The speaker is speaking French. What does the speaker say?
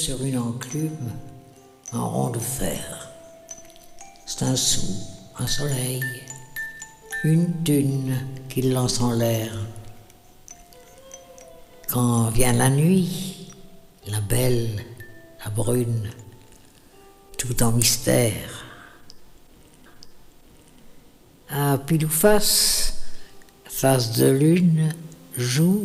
Sur une enclume, un rond de fer. C'est un sou, un soleil, une thune qu'il lance en l'air. Quand vient la nuit, la belle, la brune, tout en mystère. À pile ou face de lune, joue